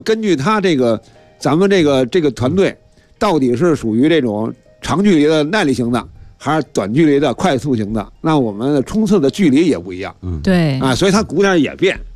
根据他这个咱们这个团队到底是属于这种长距离的耐力型的，还是短距离的快速型的，那我们的冲刺的距离也不一样。 对啊，所以它骨架也变。